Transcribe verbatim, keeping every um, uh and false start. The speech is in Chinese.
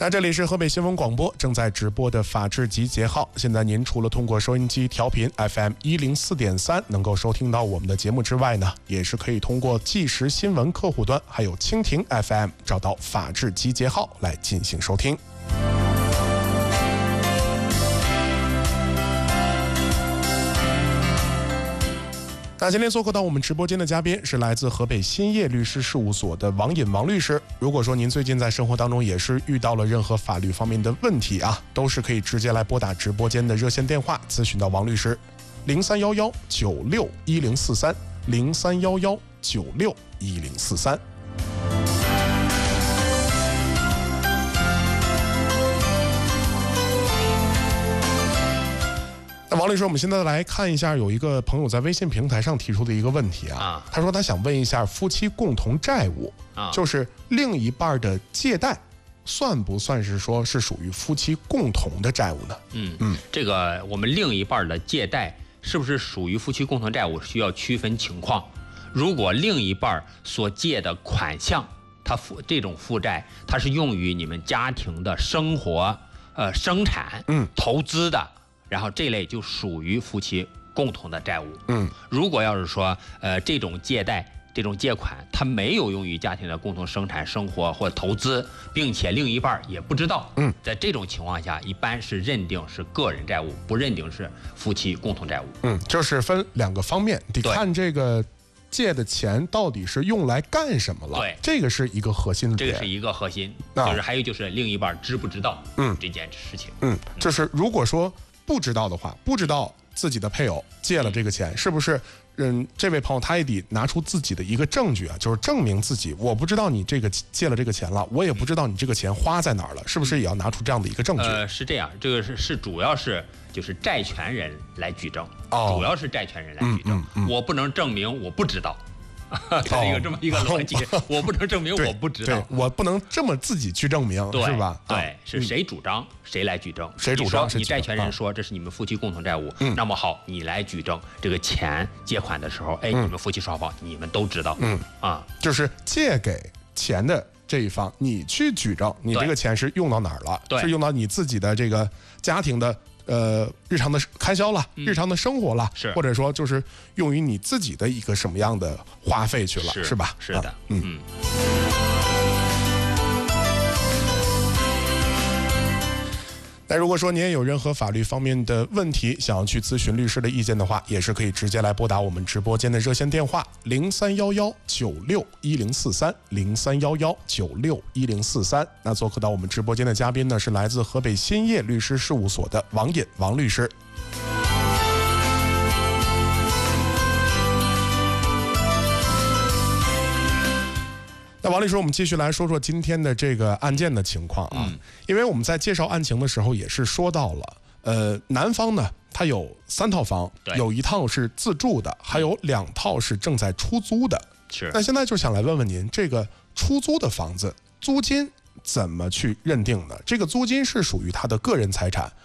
那这里是河北新闻广播正在直播的法治集结号。现在您除了通过收音机调频 F M 一零四点三能够收听到我们的节目之外呢，也是可以通过即时新闻客户端还有蜻蜓 F M 找到法治集结号来进行收听。那今天做客到我们直播间的嘉宾是来自河北兴业律师事务所的王尹王律师。如果说您最近在生活当中也是遇到了任何法律方面的问题啊，都是可以直接来拨打直播间的热线电话咨询到王律师，零三幺幺九六一零四三，零三幺幺九六一零四三。那王律师，我们现在来看一下，有一个朋友在微信平台上提出的一个问题啊，啊他说他想问一下，夫妻共同债务，啊、就是另一半的借贷，算不算是说是属于夫妻共同的债务呢？ 嗯嗯，这个我们另一半的借贷是不是属于夫妻共同债务，需要区分情况。如果另一半所借的款项，他负这种负债，它是用于你们家庭的生活、呃生产、嗯投资的。然后这类就属于夫妻共同的债务。嗯，如果要是说，呃，这种借贷、这种借款，它没有用于家庭的共同生产、生活或投资，并且另一半也不知道。嗯，在这种情况下，一般是认定是个人债务，不认定是夫妻共同债务。 嗯，就是分两个方面，得看这个借的钱到底是用来干什么了。对，这个是一个核心的点。 这个是一个核心，啊、就是还有就是另一半知不知道嗯这件事情。 嗯，就是如果说不知道的话，不知道自己的配偶借了这个钱，是不是？嗯，这位朋友他也得拿出自己的一个证据啊，就是证明自己，我不知道你这个借了这个钱了，我也不知道你这个钱花在哪儿了，是不是也要拿出这样的一个证据？ 呃，是这样，这个是是主要是就是债权人来举证，哦、主要是债权人来举证，嗯嗯嗯、我不能证明我不知道。它是一个这么一个逻辑，哦、我不能证明我不知道， 我不能这么自己去证明，是吧？ 对，啊、是谁主张、嗯、谁来举证？ 谁主张？ 你债权人说这是你们夫妻共同债务，嗯、那么好，你来举证，这个钱借款的时候，哎，嗯、你们夫妻双方你们都知道，嗯啊，就是借给钱的这一方，你去举证，你这个钱是用到哪儿了？是用到你自己的这个家庭的。呃，日常的开销了，嗯、日常的生活了， 是或者说就是用于你自己的一个什么样的花费去了，是, 是吧？ 是的，啊、嗯。嗯那如果说您也有任何法律方面的问题，想要去咨询律师的意见的话，也是可以直接来拨打我们直播间的热线电话零三幺幺九六一零四三，零三幺幺九六一零四三。那做客到我们直播间的嘉宾呢，是来自河北兴业律师事务所的王尹王律师。那王律师，我们继续来说说今天的这个案件的情况啊，嗯、因为我们在介绍案情的时候也是说到了，呃，男方呢他有三套房，有一套是自住的，还有两套是正在出租的。 是。 那现在就想来问问您，这个出租的房子租金怎么去认定呢？这个租金是属于他的个人财产，